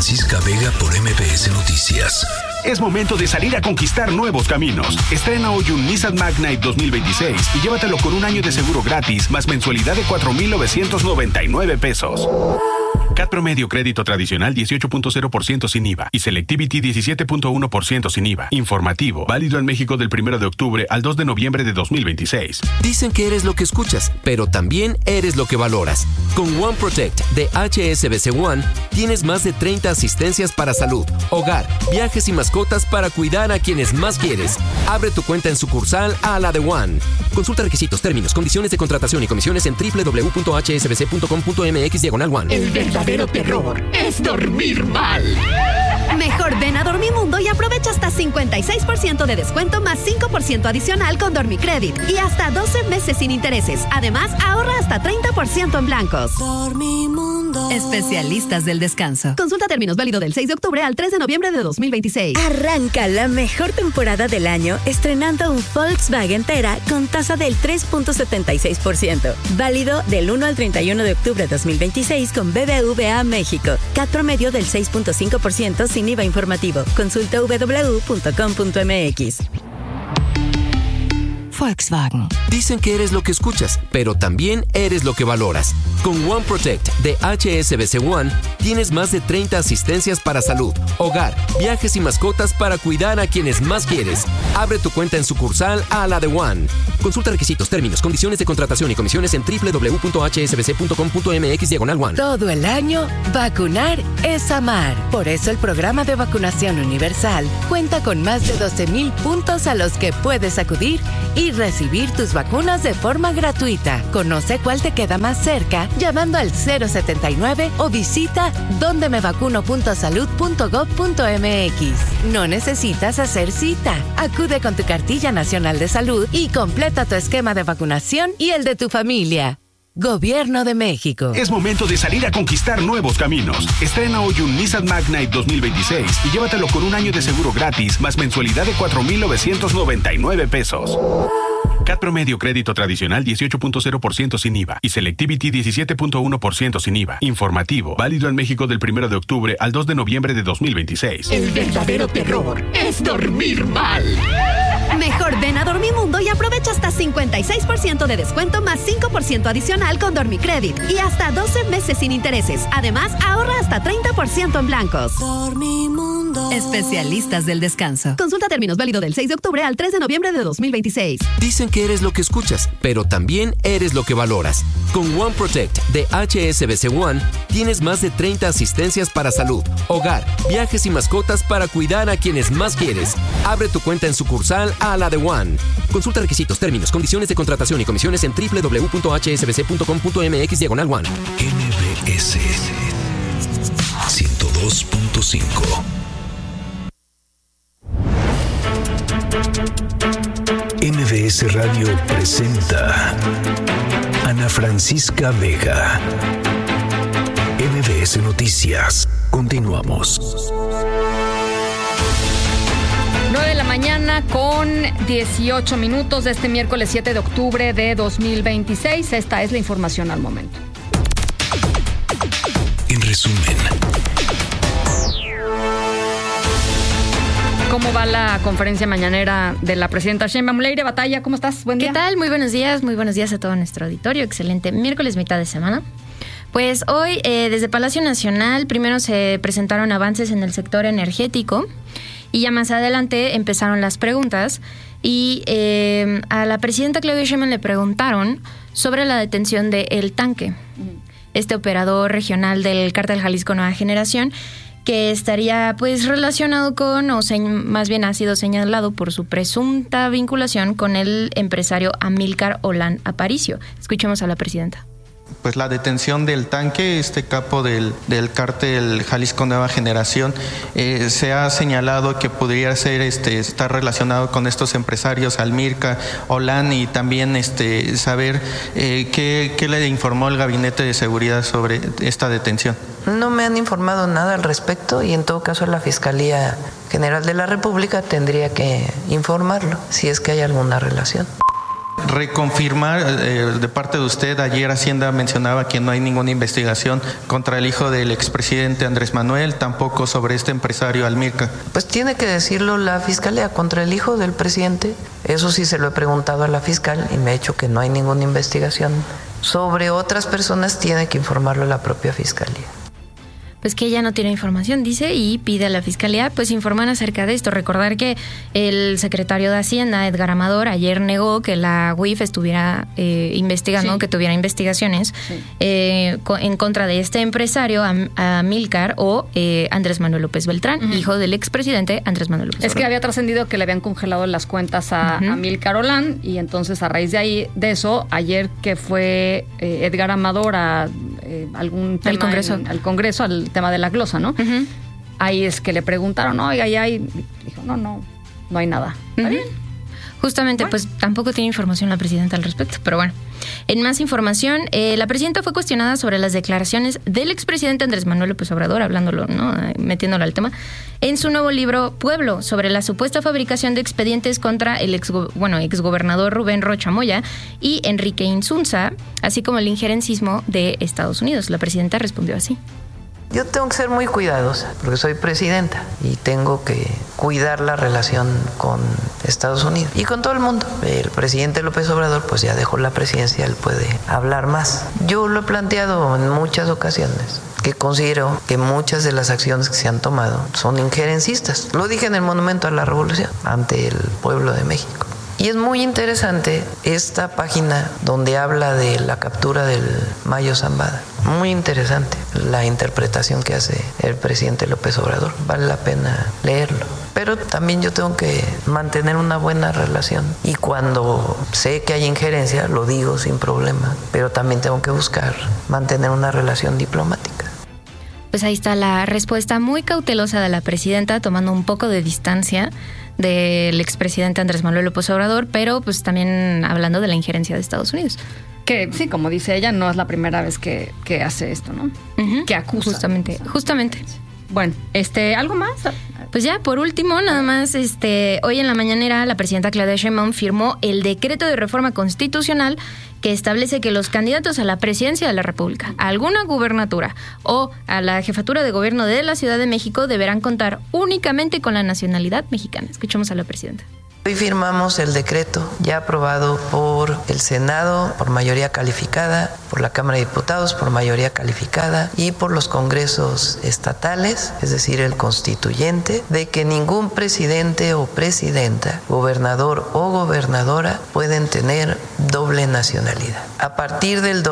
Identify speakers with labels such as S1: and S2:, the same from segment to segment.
S1: Francisca Vega por MBS Noticias.
S2: Es momento de salir a conquistar nuevos caminos. Estrena hoy un Nissan Magnite 2026 y llévatelo con un año de seguro gratis más mensualidad de 4,999 pesos. CAT promedio crédito tradicional 18.0% sin IVA y Selectivity 17.1% sin IVA. Informativo, válido en México del 1 de octubre al 2 de noviembre de 2026.
S3: Dicen que eres lo que escuchas, pero también eres lo que valoras. Con One Protect de HSBC One tienes más de 30 asistencias para salud, hogar, viajes y mascotas para cuidar a quienes más quieres. Abre tu cuenta en sucursal a la de One. Consulta requisitos, términos, condiciones de contratación y comisiones en www.hsbc.com.mx/One.
S4: El verdadero terror es dormir mal.
S5: Mejor ven a Dormimundo y aprovecha hasta 56% de descuento más 5% adicional con Dormicredit y hasta 12 meses sin intereses. Además, ahorra hasta 30% en blancos.
S6: Dormimundo.
S5: Especialistas del descanso. Consulta términos, válido del 6 de octubre al 3 de noviembre de 2026.
S6: Arranca la mejor temporada del año estrenando un Volkswagen Tera con tasa del 3.76%. Válido del 1 al 31 de octubre de 2026 con BBVA México. CAT promedio del 6.5% sin IVA informativo. Consulta www.com.mx.
S3: Volkswagen. Dicen que eres lo que escuchas, pero también eres lo que valoras. Con One Protect de HSBC One tienes más de 30 asistencias para salud, hogar, viajes y mascotas para cuidar a quienes más quieres. Abre tu cuenta en sucursal a la de One. Consulta requisitos, términos, condiciones de contratación y comisiones en www.hsbc.com.mx/One.
S7: Todo el año, vacunar es amar. Por eso el programa de vacunación universal cuenta con más de 12,000 puntos a los que puedes acudir y recibir tus vacunas de forma gratuita. Conoce cuál te queda más cerca llamando al 079 o visita dondemevacuno.salud.gov.mx. No necesitas hacer cita. Acude con tu cartilla nacional de salud y completa tu esquema de vacunación y el de tu familia. Gobierno de México.
S2: Es momento de salir a conquistar nuevos caminos. Estrena hoy un Nissan Magnite 2026 y llévatelo con un año de seguro gratis más mensualidad de 4,999 pesos. CAT promedio crédito tradicional 18.0% sin IVA y Selectivity 17.1% sin IVA. Informativo, válido en México del 1 de octubre al 2 de noviembre de 2026.
S4: El verdadero terror es dormir mal.
S5: Mejor ven a Dormimundo y aprovecha hasta 56% de descuento más 5% adicional con Dormicredit y hasta 12 meses sin intereses. Además, ahorra hasta 30% en blancos.
S6: Dormimundo.
S5: Especialistas del descanso. Consulta términos, válido del 6 de octubre al 3 de noviembre de 2026.
S3: Dicen que eres lo que escuchas, pero también eres lo que valoras. Con One Protect de HSBC One tienes más de 30 asistencias para salud, hogar, viajes y mascotas para cuidar a quienes más quieres. Abre tu cuenta en sucursal a la de One. Consulta requisitos, términos, condiciones de contratación y comisiones en www.hsbc.com.mx/One.
S1: MBS 102.5. MBS Radio presenta Ana Francisca Vega. MBS Noticias. Continuamos.
S8: 9 de la mañana con 18 minutos de este miércoles 7 de octubre de 2026. Esta es la información al momento.
S1: En resumen.
S8: ¿Cómo va la conferencia mañanera de la presidenta Sheinbaum? Leire Batalla, ¿cómo estás? Buen día.
S9: ¿Qué tal? Muy buenos días a todo nuestro auditorio. Excelente miércoles, mitad de semana. Pues hoy, desde Palacio Nacional, primero se presentaron avances en el sector energético y ya más adelante empezaron las preguntas y a la presidenta Claudia Sheinbaum le preguntaron sobre la detención de El Tanque, este operador regional del Cártel Jalisco Nueva Generación, que estaría pues relacionado con, más bien ha sido señalado por su presunta vinculación con el empresario Amílcar Olán Aparicio. Escuchemos a la presidenta.
S10: Pues la detención del Tanque, este capo del cártel Jalisco Nueva Generación, se ha señalado que podría ser estar relacionado con estos empresarios Amílcar Olán, y también saber qué le informó el Gabinete de Seguridad sobre esta detención.
S11: No me han informado nada al respecto y en todo caso la Fiscalía General de la República tendría que informarlo si es que hay alguna relación.
S10: Reconfirmar de parte de usted, ayer Hacienda mencionaba que no hay ninguna investigación contra el hijo del expresidente Andrés Manuel, tampoco sobre este empresario Almirca.
S11: Pues tiene que decirlo la Fiscalía contra el hijo del presidente. Eso sí se lo he preguntado a la fiscal y me ha dicho que no hay ninguna investigación. Sobre otras personas tiene que informarlo la propia Fiscalía.
S9: Pues que ella no tiene información, dice, y pide a la Fiscalía pues informar acerca de esto. Recordar que el secretario de Hacienda, Edgar Amador, ayer negó que la UIF estuviera investigando, que tuviera investigaciones en contra de este empresario, Amílcar, o Andrés Manuel López Beltrán, hijo del expresidente Andrés Manuel López Beltrán.
S8: Es que había trascendido que le habían congelado las cuentas a Amílcar Olán, y entonces a raíz de eso, ayer que fue Edgar Amador a algún tema al Congreso, al tema de la glosa, ¿no? Ahí es que le preguntaron, oiga, ya hay... Dijo, no hay nada. ¿Está bien?
S9: Justamente, pues tampoco tiene información la presidenta al respecto, pero bueno. En más información, la presidenta fue cuestionada sobre las declaraciones del expresidente Andrés Manuel López Obrador, hablándolo, ¿no? Metiéndolo al tema, en su nuevo libro Pueblo, sobre la supuesta fabricación de expedientes contra el exgobernador Rubén Rocha Moya y Enrique Insunza, así como el injerencismo de Estados Unidos. La presidenta respondió así.
S11: Yo tengo que ser muy cuidadosa porque soy presidenta y tengo que cuidar la relación con Estados Unidos y con todo el mundo. El presidente López Obrador pues ya dejó la presidencia, él puede hablar más. Yo lo he planteado en muchas ocasiones, que considero que muchas de las acciones que se han tomado son injerencistas. Lo dije en el Monumento a la Revolución ante el pueblo de México. Y es muy interesante esta página donde habla de la captura del Mayo Zambada. Muy interesante la interpretación que hace el presidente López Obrador. Vale la pena leerlo. Pero también yo tengo que mantener una buena relación. Y cuando sé que hay injerencia, lo digo sin problema. Pero también tengo que buscar mantener una relación diplomática.
S9: Pues ahí está la respuesta muy cautelosa de la presidenta, tomando un poco de distancia del expresidente Andrés Manuel López Obrador, pero pues también hablando de la injerencia de Estados Unidos.
S8: Que sí, como dice ella, no es la primera vez que hace esto, ¿no? Que acusa.
S9: Justamente.
S8: Bueno, ¿algo más?
S9: Pues ya, por último, nada más, hoy en la mañanera la presidenta Claudia Sheinbaum firmó el decreto de reforma constitucional que establece que los candidatos a la presidencia de la República, a alguna gubernatura o a la jefatura de gobierno de la Ciudad de México deberán contar únicamente con la nacionalidad mexicana. Escuchemos a la presidenta.
S11: Hoy firmamos el decreto ya aprobado por el Senado por mayoría calificada, por la Cámara de Diputados por mayoría calificada y por los congresos estatales, es decir, el constituyente, de que ningún presidente o presidenta, gobernador o gobernadora pueden tener doble nacionalidad. A partir del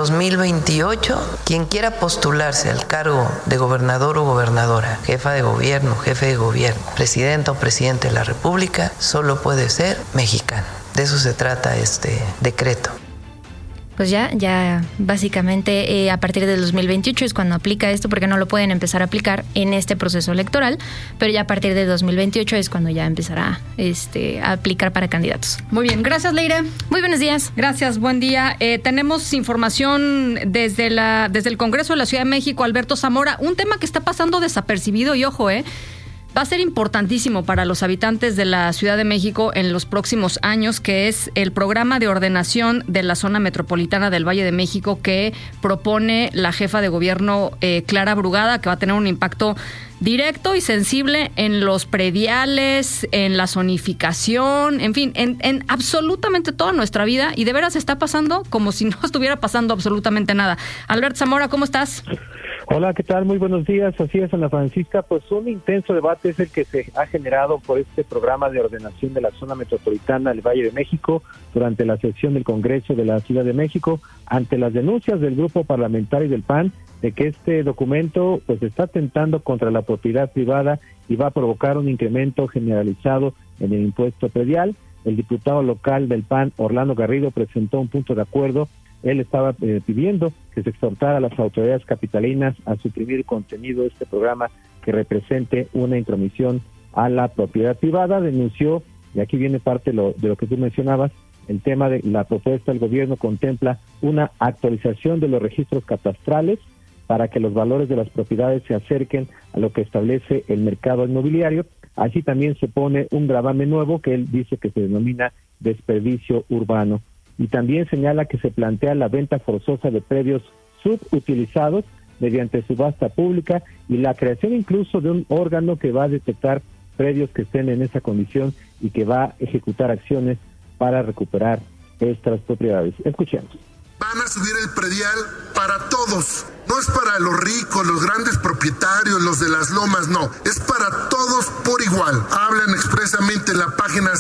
S11: 2028, quien quiera postularse al cargo de gobernador o gobernadora, jefa de gobierno, jefe de gobierno, presidente o presidente de la República, solo puede ser mexicano. De eso se trata este decreto.
S9: Pues ya básicamente a partir del 2028 es cuando aplica esto, porque no lo pueden empezar a aplicar en este proceso electoral, pero ya a partir de 2028 es cuando ya empezará a aplicar para candidatos.
S8: Muy bien, gracias Leire.
S9: Muy buenos días.
S8: Gracias, buen día. Tenemos información desde el Congreso de la Ciudad de México, Alberto Zamora, un tema que está pasando desapercibido y ojo, va a ser importantísimo para los habitantes de la Ciudad de México en los próximos años, que es el programa de ordenación de la zona metropolitana del Valle de México que propone la jefa de gobierno Clara Brugada, que va a tener un impacto directo y sensible en los prediales, en la zonificación, en fin, en absolutamente toda nuestra vida, y de veras está pasando como si no estuviera pasando absolutamente nada. Alberto Zamora, ¿cómo estás?
S12: Hola, ¿qué tal? Muy buenos días. Así es, Ana Francisca. Pues un intenso debate es el que se ha generado por este programa de ordenación de la zona metropolitana del Valle de México durante la sesión del Congreso de la Ciudad de México, ante las denuncias del grupo parlamentario del PAN de que este documento pues está atentando contra la propiedad privada y va a provocar un incremento generalizado en el impuesto predial. El diputado local del PAN, Orlando Garrido, presentó un punto de acuerdo. Él estaba pidiendo que se exhortara a las autoridades capitalinas a suprimir contenido de este programa que represente una intromisión a la propiedad privada. Denunció, y aquí viene parte de lo que tú mencionabas, el tema de la propuesta del gobierno contempla una actualización de los registros catastrales para que los valores de las propiedades se acerquen a lo que establece el mercado inmobiliario. Así también se pone un gravamen nuevo que él dice que se denomina desperdicio urbano. y también señala que se plantea la venta forzosa de predios subutilizados mediante subasta pública y la creación incluso de un órgano que va a detectar predios que estén en esa condición y que va a ejecutar acciones para recuperar estas propiedades. Escuchemos.
S13: Van a subir el predial para todos. No es para los ricos, los grandes propietarios, los de las lomas, no. Es para todos por igual. Hablan expresamente en la página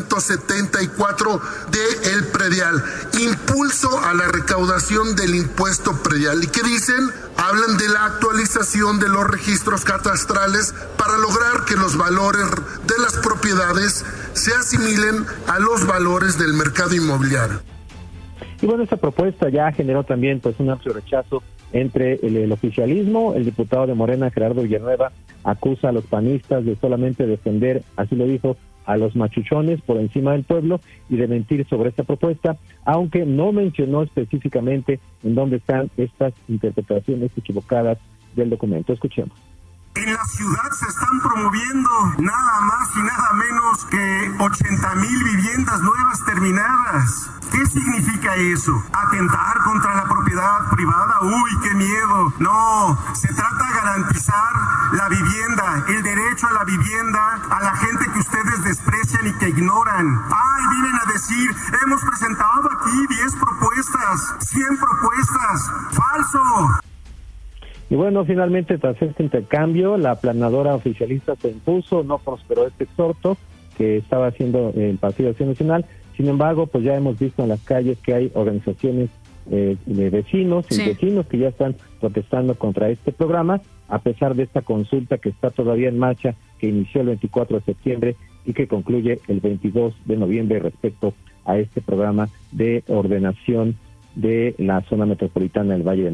S13: 174 de el predial. Impulso a la recaudación del impuesto predial. ¿Y qué dicen? Hablan de la actualización de los registros catastrales para lograr que los valores de las propiedades se asimilen a los valores del mercado inmobiliario.
S12: Y bueno, esta propuesta ya generó también pues un amplio rechazo entre el oficialismo. El diputado de Morena, Gerardo Villanueva, acusa a los panistas de solamente defender, así lo dijo, a los machuchones por encima del pueblo y de mentir sobre esta propuesta, aunque no mencionó específicamente en dónde están estas interpretaciones equivocadas del documento. Escuchemos.
S14: En la ciudad se están promoviendo nada más y nada menos que 80,000 viviendas nuevas terminadas. ¿Qué significa eso? ¿Atentar contra la propiedad privada? ¡Uy, qué miedo! No, se trata de garantizar la vivienda, el derecho a la vivienda a la gente que ustedes desprecian y que ignoran. ¡Ay, vienen a decir, hemos presentado aquí 10 propuestas, 100 propuestas! ¡Falso!
S12: Y bueno, finalmente, tras este intercambio, la planadora oficialista se impuso, no prosperó este exhorto que estaba haciendo el Partido Acción Nacional. Sin embargo, pues ya hemos visto en las calles que hay organizaciones de vecinos y vecinos que ya están protestando contra este programa, a pesar de esta consulta que está todavía en marcha, que inició el 24 de septiembre y que concluye el 22 de noviembre respecto a este programa de ordenación de la zona metropolitana del Valle de México.